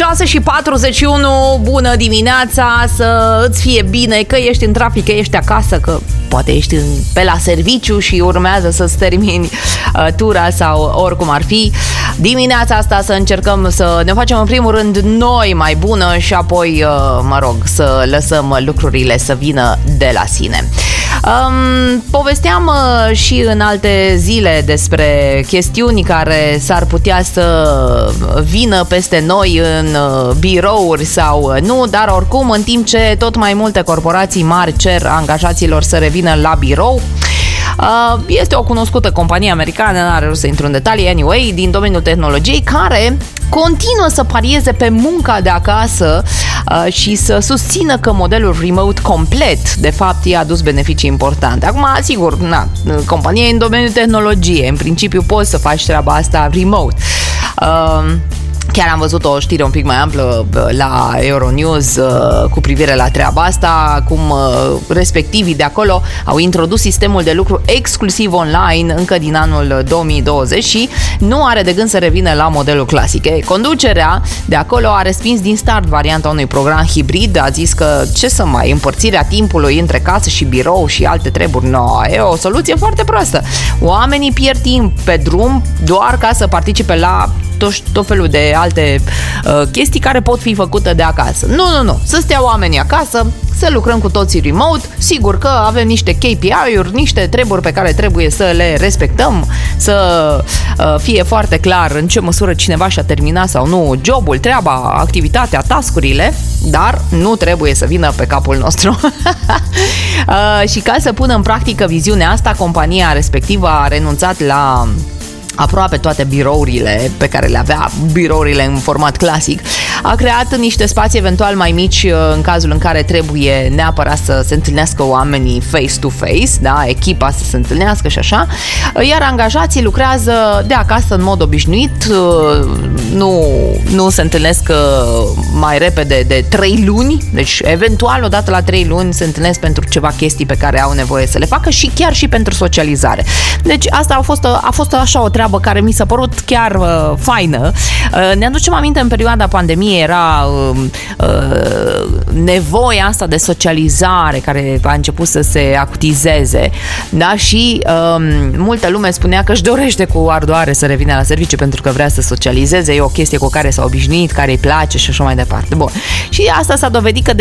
6:41, bună dimineața, să îți fie bine, că ești în trafic, că ești acasă, că poate ești pe la serviciu și urmează să-ți termini tura sau oricum ar fi. Dimineața asta să încercăm să ne facem în primul rând noi mai bună și apoi, să lăsăm lucrurile să vină de la sine. Povesteam și în alte zile despre chestiuni care s-ar putea să vină peste noi în birouri sau nu, dar oricum, în timp ce tot mai multe corporații mari cer angajaților să revină la birou, este o cunoscută companie americană, n-are rost să intru în detalii, anyway, din domeniul tehnologiei, care continuă să parieze pe munca de acasă și să susțină că modelul remote complet, de fapt, i-a adus beneficii importante. Acum, sigur, compania e în domeniul tehnologiei, în principiu poți să faci treaba asta remote. Chiar am văzut o știre un pic mai amplă la Euronews cu privire la treaba asta, cum respectivii de acolo au introdus sistemul de lucru exclusiv online încă din anul 2020 și nu are de gând să revină la modelul clasic. Conducerea de acolo a respins din start varianta unui program hibrid, a zis că ce să mai, împărțirea timpului între casă și birou și alte treburi, e o soluție foarte proastă. Oamenii pierd timp pe drum doar ca să participe la tot felul de alte chestii care pot fi făcute de acasă. Nu. Să stea oamenii acasă, să lucrăm cu toții remote. Sigur că avem niște KPI-uri, niște treburi pe care trebuie să le respectăm, să fie foarte clar în ce măsură cineva și-a terminat sau nu jobul, treaba, activitatea, task-urile, dar nu trebuie să vină pe capul nostru. Și ca să pună în practică viziunea asta, compania respectivă a renunțat la aproape toate birourile pe care le avea, birourile în format clasic. A creat niște spații eventual mai mici în cazul în care trebuie neapărat să se întâlnească oamenii face-to-face, da? Echipa să se întâlnească și așa, iar angajații lucrează de acasă în mod obișnuit, nu se întâlnesc mai repede de 3 luni, deci eventual odată la 3 luni se întâlnesc pentru ceva chestii pe care au nevoie să le facă și chiar și pentru socializare. Deci asta a fost așa o treabă care mi s-a părut chiar faină. Ne aducem aminte, în perioada pandemiei era nevoia asta de socializare care a început să se acutizeze, da? Și multă lume spunea că își dorește cu ardoare să revină la serviciu pentru că vrea să socializeze, e o chestie cu care s-a obișnuit, care îi place și așa mai departe. Bun. Și asta s-a dovedit că